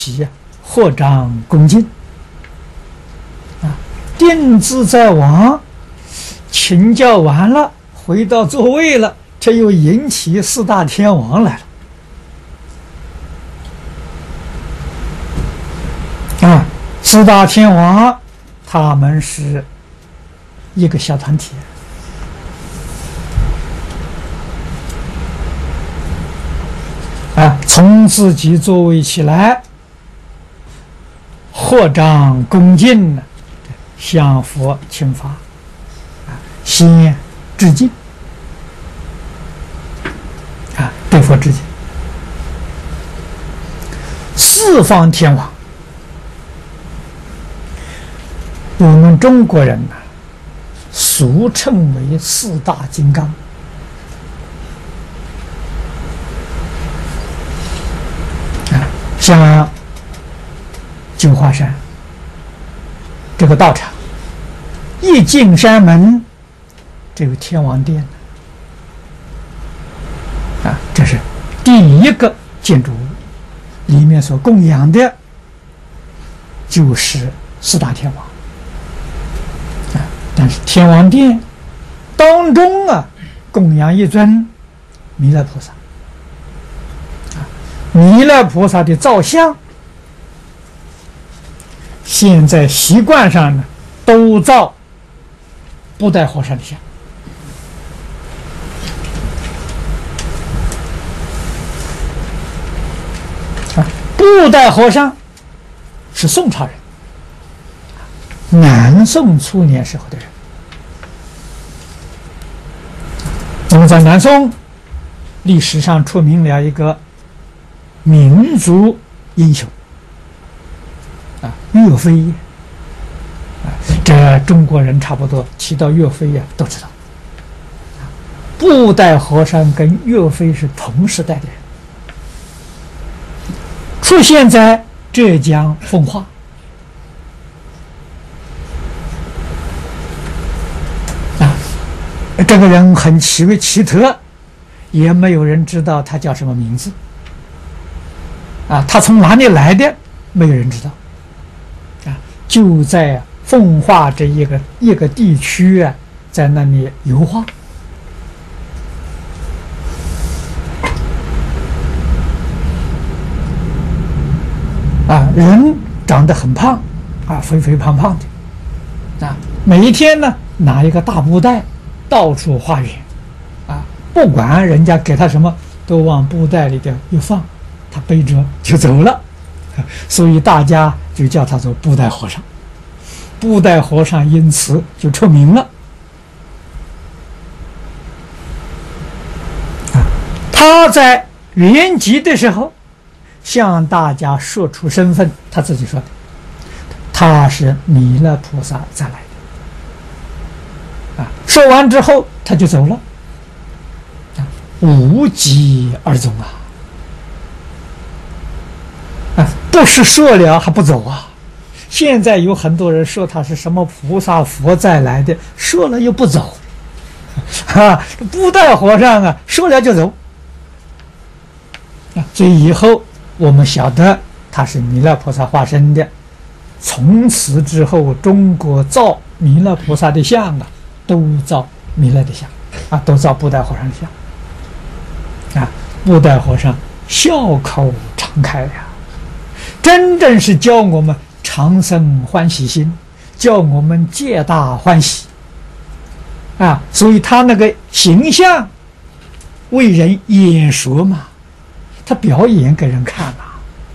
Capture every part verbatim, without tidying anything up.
起合掌恭敬啊，定自在王请教完了，回到座位了，这又引起四大天王来了啊！四大天王他们是一个小团体啊，从自己座位起来，合掌恭敬的向佛请法，啊，先致敬，啊，对佛致敬。四方天王，我们中国人呢，俗称为四大金刚。啊，像九华山这个道场，一进山门，这个天王殿啊，这是第一个建筑物，里面所供养的就是四大天王啊。但是天王殿当中啊，供养一尊弥勒菩萨啊，弥勒菩萨的造像现在习惯上呢，都造布袋和尚的像啊。布袋和尚是宋朝人，南宋初年时候的人。那么在南宋历史上出名了一个民族英雄啊，岳飞啊，这中国人差不多提到岳飞呀、啊、都知道。布袋和尚跟岳飞是同时代的人，出现在浙江奉化。啊，这个人很奇怪奇特，也没有人知道他叫什么名字。啊，他从哪里来的，没有人知道。啊，就在奉化这一个一个地区啊，在那里油画。啊，人长得很胖，啊，肥肥胖胖的，啊，每一天呢拿一个大布袋到处化缘，啊，不管人家给他什么，都往布袋里边一放，他背着就走了，所以大家就叫他做布袋和尚。布袋和尚因此就出名了。啊，他在圆寂的时候向大家说出身份，他自己说的，他是弥勒菩萨再来的。啊，说完之后他就走了，啊，无疾而终啊！啊，不是说了还不走啊！现在有很多人说他是什么菩萨佛再来的，说了又不走，啊，布袋和尚啊，说了就走。啊，所以以后我们晓得他是弥勒菩萨化身的，从此之后，中国造弥勒菩萨的像啊，都造弥勒的像，啊，都造布袋和尚的像，啊，布袋和尚笑口常开呀，真正是教我们常生欢喜心，叫我们皆大欢喜，啊，所以他那个形象为人演说嘛，他表演给人看嘛。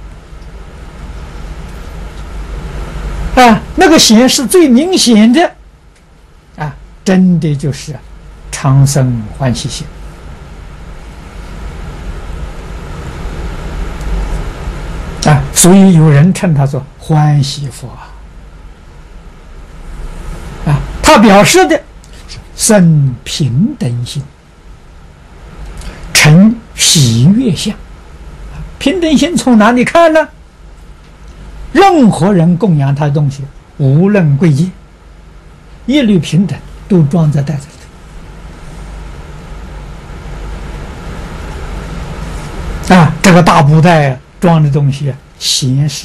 啊，那个显示最明显的，啊，真的就是常生欢喜心。啊，所以有人称他做欢喜佛啊。啊，他表示的是生平等心，成喜悦相。平等心从哪里看呢？任何人供养他的东西，无论贵贱，一律平等，都装在袋子里头。啊，这个大布袋装的东西闲事